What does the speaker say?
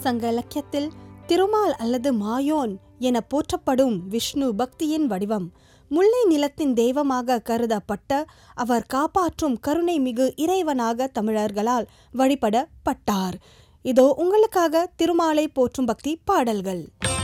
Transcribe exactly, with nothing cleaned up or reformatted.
சங்க இலக்கியத்தில் திருமால் அல்லது மாயோன் என போற்றப்படும் விஷ்ணு பக்தியின் வடிவம். முல்லை நிலத்தின் தெய்வமாக கருதப்பட்ட அவர் காப்பாற்றும் கருணை மிகு இறைவனாக தமிழர்களால் வழிபடப்பட்டார். இதோ உங்களுக்காக திருமாலை போற்றும் பக்தி பாடல்கள்.